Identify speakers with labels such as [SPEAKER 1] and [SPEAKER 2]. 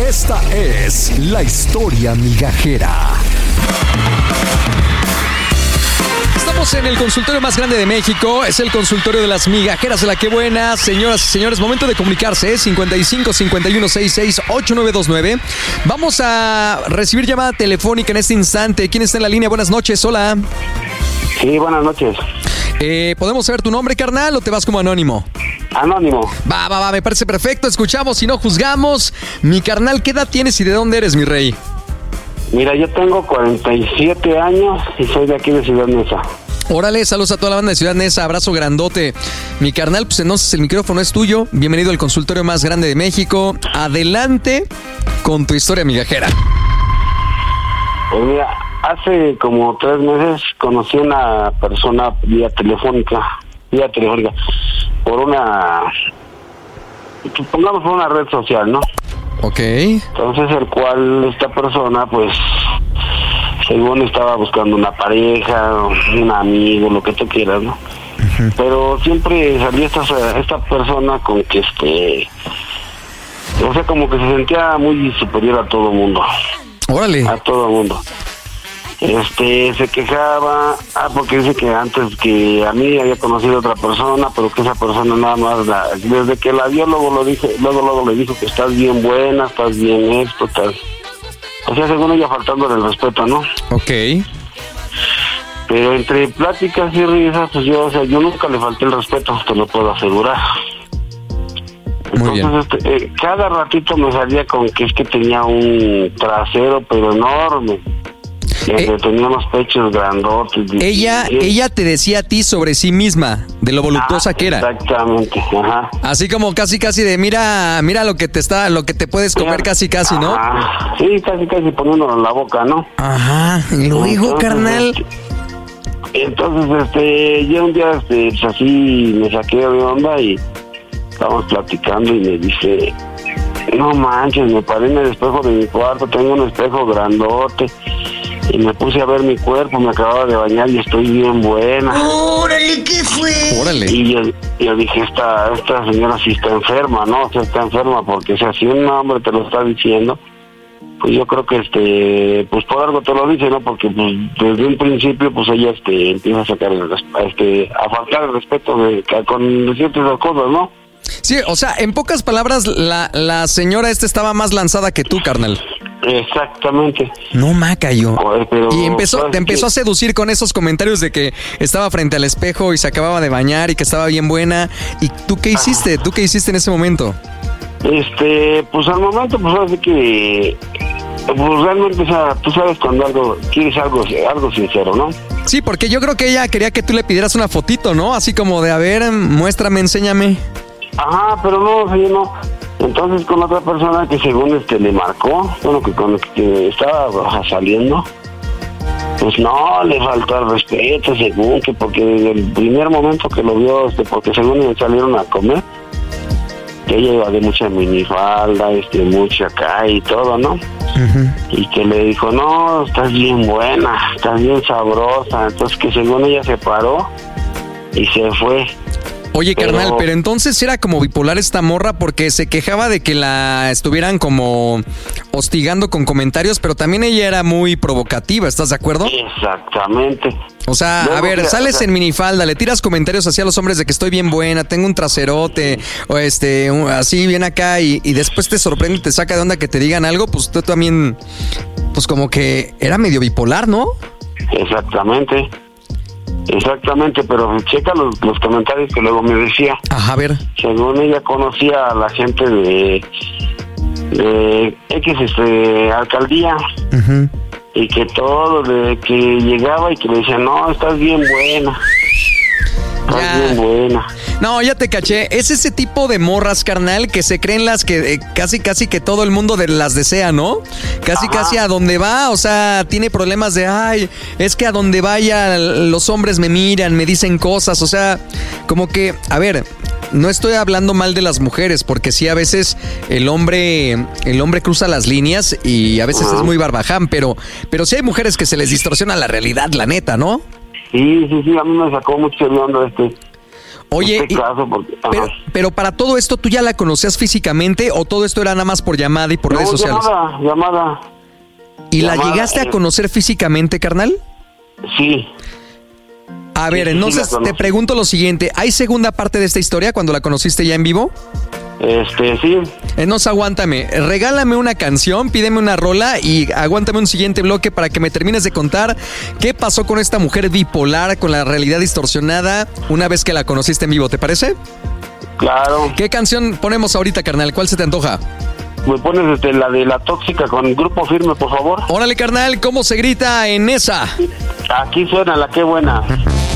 [SPEAKER 1] Esta es la historia migajera. Estamos en el consultorio más grande de México. Es el consultorio de las migajeras de la que buena. Señoras y señores, momento de comunicarse. 55 51 66 8929. Vamos a recibir llamada telefónica en este instante. ¿Quién está en la línea? Buenas noches, hola.
[SPEAKER 2] Sí, buenas noches.
[SPEAKER 1] ¿Podemos saber tu nombre, carnal, o te vas como anónimo?
[SPEAKER 2] Anónimo.
[SPEAKER 1] Va, me parece perfecto. Escuchamos y no juzgamos. Mi carnal, ¿qué edad tienes y de dónde eres, mi rey?
[SPEAKER 2] Mira, yo tengo 47 años y soy de aquí de Ciudad Neza.
[SPEAKER 1] Órale, saludos a toda la banda de Ciudad Neza, abrazo grandote. Mi carnal, pues entonces el micrófono es tuyo. Bienvenido al consultorio más grande de México. Adelante con tu historia migajera.
[SPEAKER 2] Pues mira, hace como 3 meses conocí a una persona vía telefónica, por una, pongamos por una red social, ¿no?
[SPEAKER 1] Ok.
[SPEAKER 2] Entonces esta persona, pues, según estaba buscando una pareja, un amigo, lo que tú quieras, ¿no? Uh-huh. Pero siempre salía esta persona con que o sea, como que se sentía muy superior a todo mundo.
[SPEAKER 1] Órale.
[SPEAKER 2] A todo mundo. Se quejaba, porque dice que antes que a mí había conocido a otra persona, pero que esa persona nada más, desde que la vio, luego le dijo que estás bien buena, estás bien esto, tal. O sea, según ella faltándole el respeto, ¿no?
[SPEAKER 1] Ok.
[SPEAKER 2] Pero entre pláticas y risas, pues yo nunca le falté el respeto, te lo puedo asegurar.
[SPEAKER 1] Muy
[SPEAKER 2] Entonces,
[SPEAKER 1] bien.
[SPEAKER 2] Cada ratito me salía con que es que tenía un trasero, pero enorme. Tenía unos pechos grandotes.
[SPEAKER 1] Ella te decía a ti sobre sí misma, de lo voluptuosa que era.
[SPEAKER 2] Exactamente, ajá.
[SPEAKER 1] Así como casi de mira lo que te puedes comer casi, ¿no?
[SPEAKER 2] Ajá. Sí, casi poniéndolo en la boca, ¿no?
[SPEAKER 1] Ajá, y luego, carnal.
[SPEAKER 2] Entonces, yo un día, pues así me saqué de onda y estábamos platicando y me dice, no manches, me paré en el espejo de mi cuarto, tengo un espejo grandote. Y me puse a ver mi cuerpo, me acababa de bañar y estoy bien buena.
[SPEAKER 3] ¡Órale, qué fue!
[SPEAKER 1] ¡Órale!
[SPEAKER 2] Y yo dije, esta señora sí está enferma, ¿no? O sea, está enferma porque si un hombre te lo está diciendo, pues yo creo que pues por algo te lo dice, ¿no? Porque pues desde un principio pues ella empieza a sacar a faltar el respeto con decirte esas cosas, ¿no?
[SPEAKER 1] Sí, o sea, en pocas palabras, la señora estaba más lanzada que tú, carnal.
[SPEAKER 2] Exactamente.
[SPEAKER 1] No, Macayo. Y te empezó
[SPEAKER 2] a
[SPEAKER 1] a seducir con esos comentarios de que estaba frente al espejo y se acababa de bañar y que estaba bien buena. ¿Y tú qué hiciste? ¿Tú qué hiciste en ese momento?
[SPEAKER 2] Pues al momento, pues así que pues realmente, o sea, tú sabes cuando quieres algo sincero, ¿no?
[SPEAKER 1] Sí, porque yo creo que ella quería que tú le pidieras una fotito, ¿no? Así como de, a ver, muéstrame, enséñame.
[SPEAKER 2] Ajá, pero no, o sea, yo no. Entonces con otra persona que según le marcó, bueno, que con el que estaba saliendo, pues no, le faltó el respeto, según que porque desde el primer momento que lo vio, porque según ellos salieron a comer, que ella iba de mucha minifalda, mucha acá y todo, ¿no? Uh-huh. Y que le dijo, no, estás bien buena, estás bien sabrosa. Entonces que según ella se paró y se fue.
[SPEAKER 1] Oye, carnal, pero entonces era como bipolar esta morra porque se quejaba de que la estuvieran como hostigando con comentarios, pero también ella era muy provocativa, ¿estás de acuerdo?
[SPEAKER 2] Exactamente.
[SPEAKER 1] O sea, luego, a ver, mira, sales en minifalda, le tiras comentarios hacia los hombres de que estoy bien buena, tengo un traserote, o así bien acá, y después te sorprende, te saca de onda que te digan algo, pues tú también, pues como que era medio bipolar, ¿no?
[SPEAKER 2] Exactamente, pero checa los comentarios que luego me decía.
[SPEAKER 1] Ajá, a ver.
[SPEAKER 2] Según ella conocía a la gente de X alcaldía. Uh-huh. Y que todo, que llegaba y que le decía, no, estás bien buena. Estás bien buena.
[SPEAKER 1] No, ya te caché. Es ese tipo de morras, carnal, que se creen las que casi que todo el mundo las desea, ¿no? Casi a donde va, o sea, tiene problemas de, ay, es que a donde vaya los hombres me miran, me dicen cosas, o sea, como que, a ver, no estoy hablando mal de las mujeres, porque sí, a veces el hombre cruza las líneas y a veces es muy barbaján, pero sí hay mujeres que se les distorsiona la realidad, la neta, ¿no?
[SPEAKER 2] Sí, a mí me sacó mucho de onda
[SPEAKER 1] Oye,
[SPEAKER 2] este caso porque,
[SPEAKER 1] pero para todo esto, ¿tú ya la conocías físicamente o todo esto era nada más por llamada y por redes sociales?
[SPEAKER 2] Llamada.
[SPEAKER 1] ¿Y la llegaste a conocer físicamente, carnal?
[SPEAKER 2] Sí.
[SPEAKER 1] A ver, entonces te pregunto lo siguiente. ¿Hay segunda parte de esta historia cuando la conociste ya en vivo?
[SPEAKER 2] Sí.
[SPEAKER 1] Entonces aguántame, regálame una canción, pídeme una rola y aguántame un siguiente bloque para que me termines de contar qué pasó con esta mujer bipolar, con la realidad distorsionada, una vez que la conociste en vivo, ¿te parece?
[SPEAKER 2] Claro.
[SPEAKER 1] ¿Qué canción ponemos ahorita, carnal? ¿Cuál se te antoja?
[SPEAKER 2] Me pones la de La Tóxica con Grupo Firme, por favor.
[SPEAKER 1] Órale, carnal, ¿cómo se grita en esa?
[SPEAKER 2] Aquí suena la Qué Buena.